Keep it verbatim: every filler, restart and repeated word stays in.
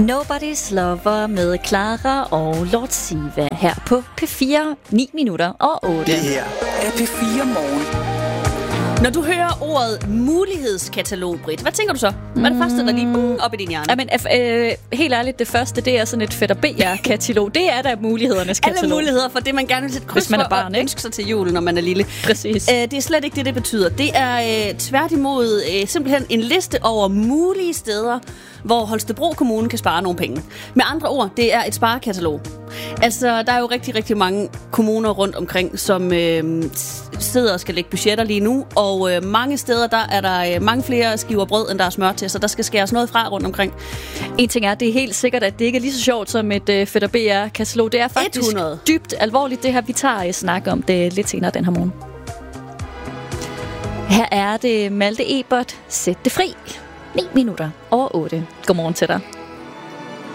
Nobody's Lover med Clara og Lord Siva her på P fire, ni minutter og otte. Det her er P fire Morgen. Når du hører ordet mulighedskatalog, Britt, hvad tænker du så? Hvad er det første, der lige bum, op i din hjerne? Jamen, øh, helt ærligt, det første, det er sådan et fedt og B-katalog. Det er da mulighedernes katalog. Alle muligheder for det, man gerne vil sætte kryds man er for barn, og ønske sig til jul, når man er lille. Præcis. Æ, det er slet ikke det, det betyder. Det er øh, tværtimod øh, simpelthen en liste over mulige steder, hvor Holstebro Kommune kan spare nogle penge. Med andre ord, det er et sparekatalog. Altså, der er jo rigtig, rigtig mange kommuner rundt omkring, som øh, sidder og skal lægge budgetter lige nu, og øh, mange steder, der er der øh, mange flere skiver brød, end der er smør til, så der skal skæres noget fra rundt omkring. En ting er, det er helt sikkert, at det ikke er lige så sjovt som et øh, fedt og B R-katalog. Det er faktisk hundrede dybt alvorligt, det her. Vi tager et snak om det lidt senere den her morgen. Her er det Malte Ebert. Sæt det fri. ni minutter over otte. Godmorgen til dig.